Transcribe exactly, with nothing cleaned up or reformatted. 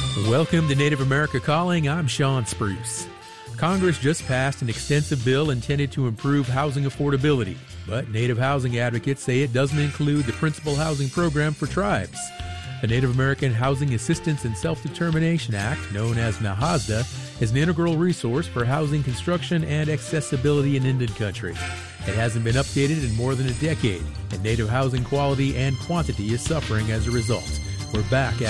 Welcome to Native America Calling. I'm Sean Spruce. Congress just passed an extensive bill intended to improve housing affordability, but Native housing advocates say it doesn't include the Principal Housing Program for tribes. The Native American Housing Assistance and Self-Determination Act, known as NAHASDA, is an integral resource for housing construction and accessibility in Indian country. It hasn't been updated in more than a decade, and Native housing quality and quantity is suffering as a result. We're back after